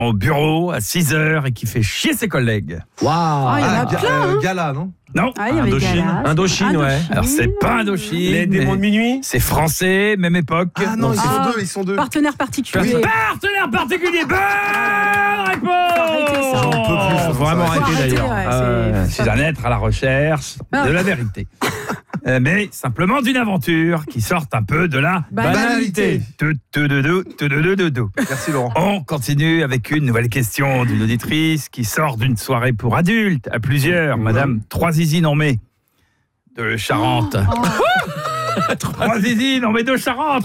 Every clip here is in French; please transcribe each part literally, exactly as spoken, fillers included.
au bureau à six heures et qui fait chier ses collègues. Waouh. Ah, il y en a Ah, plein, Ga- euh, hein. Gala, non? Non, Ah, il y avait Indochine. Gala. Indochine, ouais. alors c'est pas Indochine. Les démons mais de minuit. c'est français, même époque. Ah non, Donc, ils c'est- sont Ah. deux, ils sont deux. Partenaire particulier. Partenaire particulier. Bonne réponse. arrêter ça. J'en peux plus, je Faut trouve vraiment ça. arrêter Faut arrêter, d'ailleurs. ouais, Euh, c'est- Je suis un être à la recherche Ah. de la vérité. Euh, mais simplement d'une aventure qui sorte un peu de la Banalité. Tout, tout, tout, tout, tout, tout, tout, tout. Merci Laurent. On continue avec une nouvelle question d'une auditrice qui sort d'une soirée pour adultes à plusieurs. Madame Trois Zizi Normé de Charente. Oh. Trois Zizi Normé de Charente.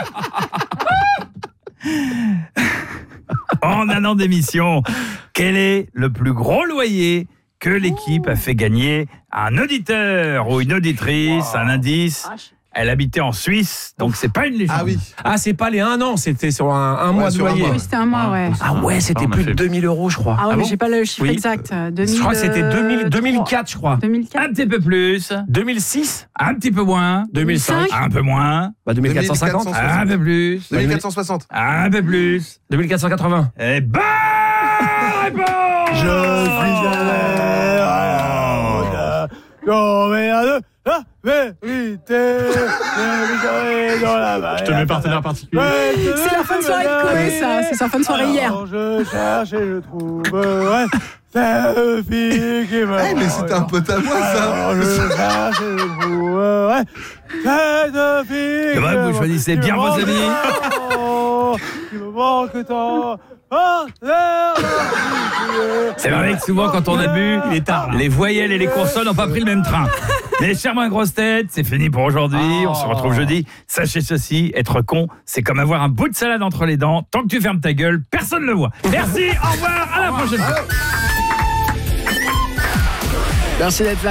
En un an d'émission, quel est le plus gros loyer que l'équipe a fait gagner à un auditeur ou une auditrice? Un indice. Elle habitait en Suisse, donc c'est pas une légende. Ah oui. Ah, c'est pas les un an, c'était sur un, un mois de sur un loyer. mois. Oui, c'était un mois, ouais. Ah ouais, c'était Ah, on a plus fait- de deux mille euros, je crois. Ah ouais, Ah mais bon j'ai pas le chiffre Oui. exact. deux mille, Je crois que c'était deux mille, deux mille quatre, je crois. deux mille quatre. Un petit peu plus, deux mille six, un petit peu moins, deux mille cinq, un peu moins, bah deux mille quatre cent cinquante, deux mille quatre cent un peu plus, deux mille quatre cent soixante. un peu plus. deux mille quatre cent quatre-vingts. Et bonne réponse. Je suis la vérité. Je te mets partenaire particulier. C'est la fin de soirée de Koé, ça. C'est sa fin de soirée hier. Alors je cherche et je trouverai cette fille qui me. Eh, mais c'était un pote à moi, ça. Alors je cherche et je trouverai cette fille. C'est vrai, qui vous me- choisissez qui bien me vos manque amis. tant, qui me manque tant. Partenaire particulier. C'est vrai que souvent quand on a bu, il est tard. Les voyelles et les consonnes n'ont pas pris le même train. Mais chers moins grosses têtes, c'est fini pour aujourd'hui. On se retrouve jeudi. Sachez ceci, être con, c'est comme avoir un bout de salade entre les dents. Tant que tu fermes ta gueule, personne ne le voit. Merci, au revoir, à la prochaine fois. Merci d'être là.